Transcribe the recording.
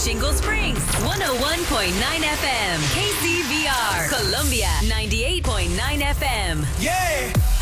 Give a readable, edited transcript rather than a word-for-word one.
Shingle Springs, 101.9 FM. KCVR, Columbia, 98.9 FM. Yeah!